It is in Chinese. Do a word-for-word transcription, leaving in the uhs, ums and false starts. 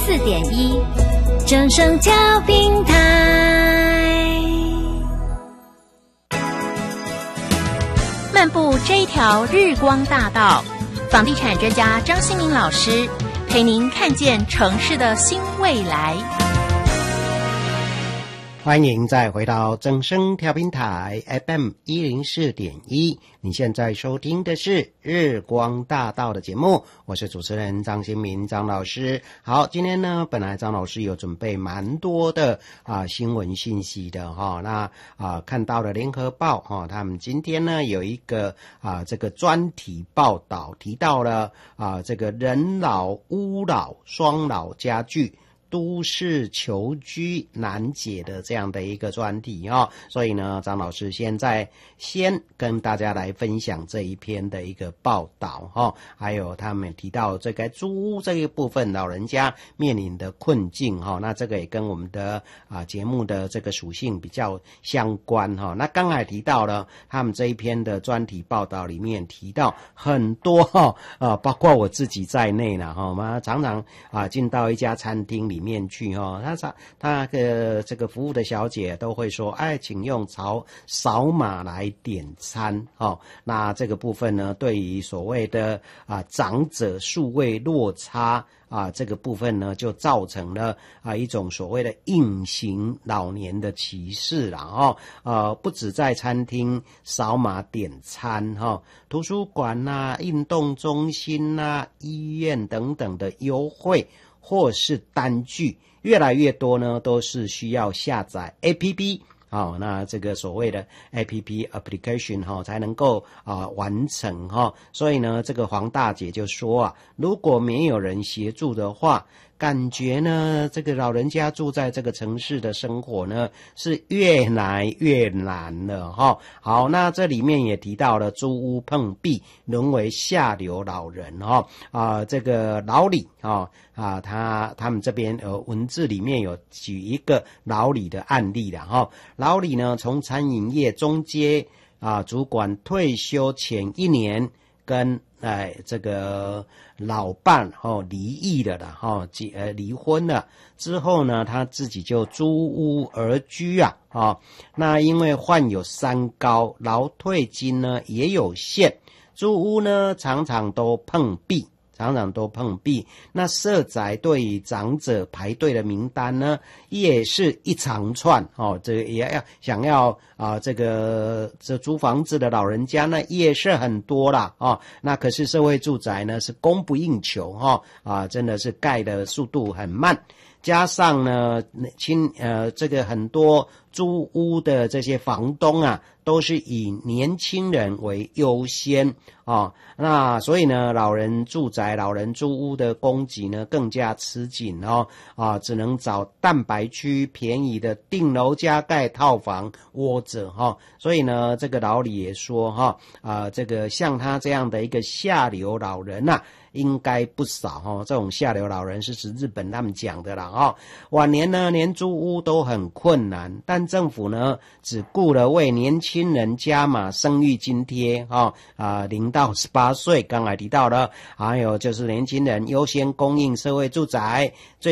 四点一，正声调频台。漫步这一条日光大道，房地产专家张新民老师陪您看见城市的新未来。 欢迎再回到正声调频台 F M 一零四点一，你现在收听的是日光大道的节目，我是主持人张新民张老师。好，今天呢，本来张老师有准备蛮多的啊新闻信息的哈、哦，那啊看到了联合报哈、哦，他们今天呢有一个啊这个专题报道，提到了啊这个人老屋老双老家具。都市求居难解的这样的一个专题哦，所以呢，张老师现在先跟大家来分享这一篇的一个报道哈、哦，还有他们提到这个租屋这一部分老人家面临的困境哈、哦，那这个也跟我们的啊节目的这个属性比较相关哈、哦。那刚才提到了他们这一篇的专题报道里面提到很多哈啊，包括我自己在内呢哈，我们常常啊进到一家餐厅里面。面去哈，他他他的这个服务的小姐都会说，哎，请用扫扫码来点餐哦。那这个部分呢，对于所谓的啊长者数位落差啊这个部分呢，就造成了啊一种所谓的隐形老年的歧视啦哦。呃，不止在餐厅扫码点餐哈、哦，图书馆呐、运动中心呐、医院等等的优惠。或是单据越来越多呢，都是需要下载 A P P 哦，那这个所谓的 A P P application 哈、哦、才能够啊、呃、完成哈、哦，所以呢，这个黄大姐就说啊，如果没有人协助的话，感觉呢，这个老人家住在这个城市的生活呢，是越来越难了哈、哦。好，那这里面也提到了租屋碰壁，沦为下流老人哈啊、呃，这个老李啊啊，他他们这边呃文字里面有举一个老李的案例了哈、哦。老李呢，从餐饮业中阶啊主管退休前一年跟。哎，这个老伴哦离异了啦，哈，呃离婚了之后呢，他自己就租屋而居啊，哦，那因为患有三高，劳退金呢也有限，租屋呢常常都碰壁。常常都碰壁，那社宅对于长者排队的名单呢，也是一长串哦。这个也要想要啊、呃，这个这租房子的老人家呢，也是很多啦哦。那可是社会住宅呢是供不应求哈、哦、啊，真的是盖的速度很慢。加上呢，亲呃，这个很多租屋的这些房东啊，都是以年轻人为优先啊、哦，那所以呢，老人住宅、老人租屋的供给呢更加吃紧哦啊，只能找蛋白区便宜的顶楼加盖套房窝着哈、哦。所以呢，这个老李也说哈啊，这个像他这样的一个下流老人呐、啊。应该不少哈、哦，这种下流老人是指日本他们讲的啦哈、哦。晚年呢，连租屋都很困难，但政府呢只顾了为年轻人加码生育津贴哈啊，零到十八岁，刚才提到了，还有就是年轻人优先供应社会住宅。最